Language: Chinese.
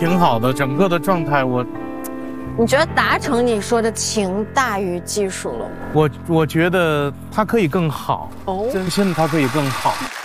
挺好的，整个的状态你觉得达成你说的情大于技术了吗？ 我觉得它可以更好哦，真心的它可以更好。